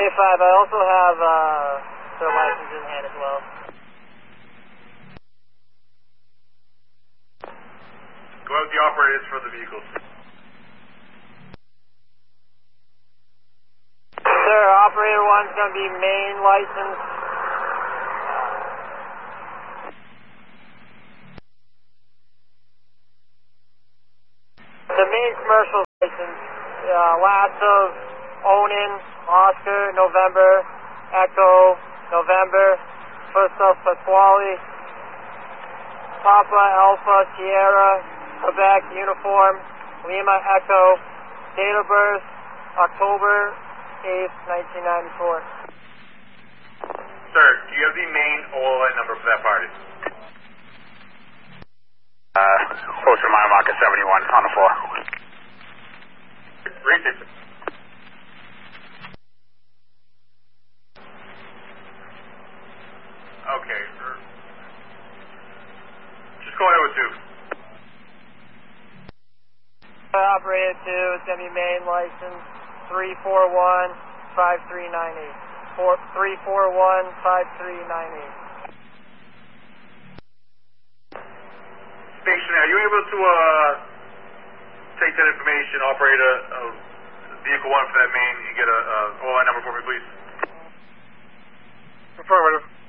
A5, I also have their license in hand as well. Go out with the operators for the vehicles. Sir, operator one's going to be main license. The main commercial license, last of Onan, Oscar, November, Echo, November, first of Pasquale, Papa, Alpha, Sierra, Quebec, Uniform, Lima, Echo, date of birth, October 8th, 1994. Sir, do you have the main OLN number for that party? Close to my market 71 on the floor. Read it. Okay. Just go ahead with 2. Operator 2, it's going to be main license 341-5398. 341-5398. Station, are you able to take that information, operator of vehicle 1 for that main, and get a OLN number for me, please? Affirmative.